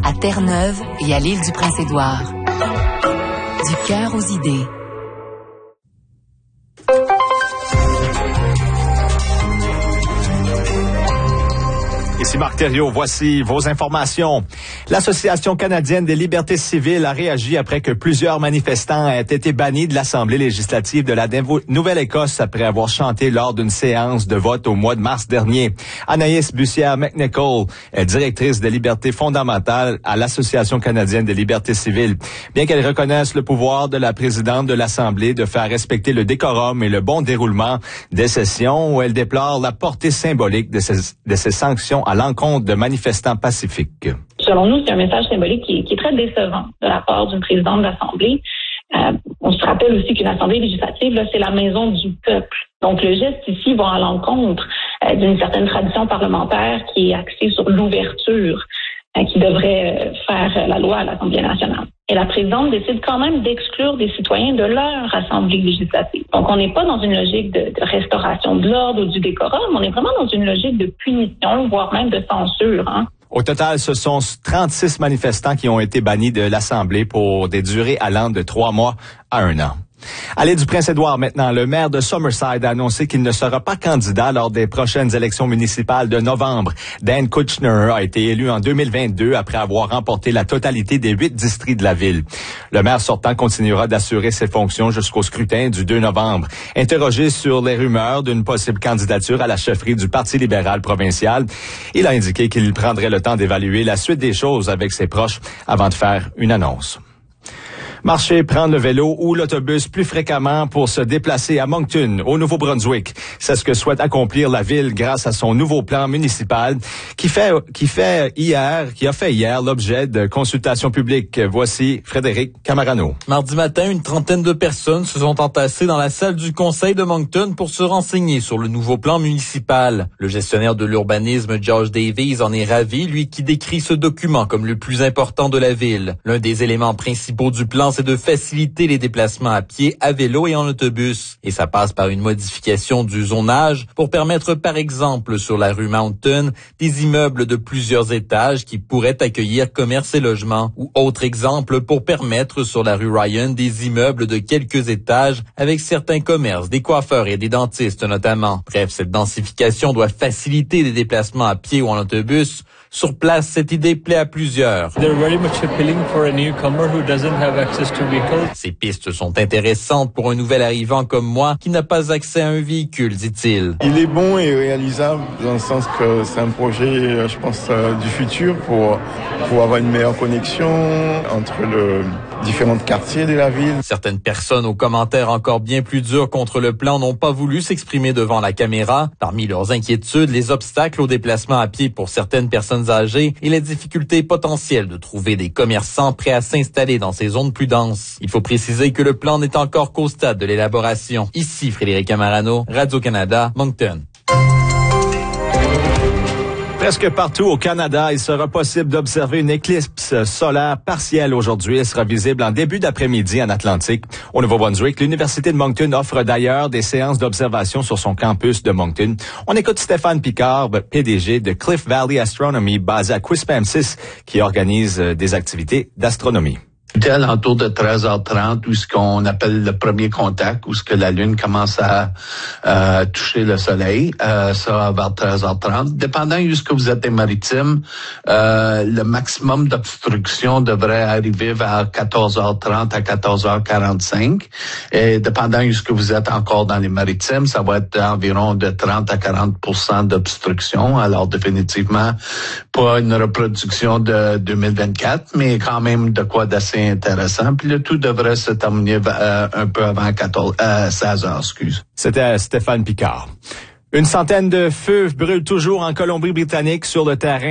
à Terre-Neuve et à l'île du Prince-Édouard. Du cœur aux idées. Ici Marc Thériault, voici vos informations. L'Association canadienne des libertés civiles a réagi après que plusieurs manifestants aient été bannis de l'Assemblée législative de la Nouvelle-Écosse après avoir chanté lors d'une séance de vote au mois de mars dernier. Anaïs Bussière-McNichol est directrice des libertés fondamentales à l'Association canadienne des libertés civiles. Bien qu'elle reconnaisse le pouvoir de la présidente de l'Assemblée de faire respecter le décorum et le bon déroulement des sessions, elle déplore la portée symbolique de ces sanctions à l'encontre de manifestants pacifiques. Selon nous, c'est un message symbolique qui est très décevant de la part d'une présidente de l'Assemblée. On se rappelle aussi qu'une Assemblée législative, là, c'est la maison du peuple. Donc, le geste ici va à l'encontre d'une certaine tradition parlementaire qui est axée sur l'ouverture, qui devrait faire la loi à l'Assemblée nationale. Et la présidente décide quand même d'exclure des citoyens de leur assemblée législative. Donc, on n'est pas dans une logique de restauration de l'ordre ou du décorum, on est vraiment dans une logique de punition, voire même de censure. Au total, ce sont 36 manifestants qui ont été bannis de l'Assemblée pour des durées allant de 3 mois à 1 an. À l'île du Prince-Édouard maintenant, le maire de Summerside a annoncé qu'il ne sera pas candidat lors des prochaines élections municipales de novembre. Dan Kutchner a été élu en 2022 après avoir remporté la totalité des 8 districts de la ville. Le maire sortant continuera d'assurer ses fonctions jusqu'au scrutin du 2 novembre. Interrogé sur les rumeurs d'une possible candidature à la chefferie du Parti libéral provincial, il a indiqué qu'il prendrait le temps d'évaluer la suite des choses avec ses proches avant de faire une annonce. Marcher, prendre le vélo ou l'autobus plus fréquemment pour se déplacer à Moncton, au Nouveau-Brunswick. C'est ce que souhaite accomplir la ville grâce à son nouveau plan municipal qui a fait hier l'objet de consultations publiques. Voici Frédéric Camarano. Mardi matin, une trentaine de personnes se sont entassées dans la salle du conseil de Moncton pour se renseigner sur le nouveau plan municipal. Le gestionnaire de l'urbanisme, George Davies, en est ravi, lui qui décrit ce document comme le plus important de la ville. L'un des éléments principaux du plan, c'est de faciliter les déplacements à pied, à vélo et en autobus. Et ça passe par une modification du zonage pour permettre, par exemple, sur la rue Mountain, des immeubles de plusieurs étages qui pourraient accueillir commerces et logements. Ou autre exemple, pour permettre sur la rue Ryan des immeubles de quelques étages avec certains commerces, des coiffeurs et des dentistes notamment. Bref, cette densification doit faciliter les déplacements à pied ou en autobus. Sur place, cette idée plaît à plusieurs. Ces pistes sont intéressantes pour un nouvel arrivant comme moi qui n'a pas accès à un véhicule, dit-il. Il est bon et réalisable dans le sens que c'est un projet, je pense, du futur pour avoir une meilleure connexion entre différents quartiers de la ville. Certaines personnes aux commentaires encore bien plus durs contre le plan n'ont pas voulu s'exprimer devant la caméra. Parmi leurs inquiétudes, les obstacles au déplacement à pied pour certaines personnes âgées et les difficultés potentielles de trouver des commerçants prêts à s'installer dans ces zones plus denses. Il faut préciser que le plan n'est encore qu'au stade de l'élaboration. Ici Frédéric Camarano, Radio-Canada, Moncton. Presque partout au Canada, il sera possible d'observer une éclipse solaire partielle aujourd'hui. Elle sera visible en début d'après-midi en Atlantique. Au Nouveau-Brunswick, l'Université de Moncton offre d'ailleurs des séances d'observation sur son campus de Moncton. On écoute Stéphane Picard, PDG de Cliff Valley Astronomy, basé à Quispamsis, qui organise des activités d'astronomie. C'était à l'entour de 13h30 où ce qu'on appelle le premier contact, où ce que la Lune commence à toucher le Soleil, ça vers 13h30. Dépendant où ce que vous êtes des maritimes, le maximum d'obstruction devrait arriver vers 14h30 à 14h45. Et dépendant où ce que vous êtes encore dans les maritimes, ça va être environ de 30 à 40% d'obstruction. Alors définitivement, pas une reproduction de 2024, mais quand même de quoi d'assez intéressant. Puis le tout devrait se terminer un peu avant 16 heures, excuse. C'était Stéphane Picard. Une centaine de feux brûlent toujours en Colombie-Britannique sur le terrain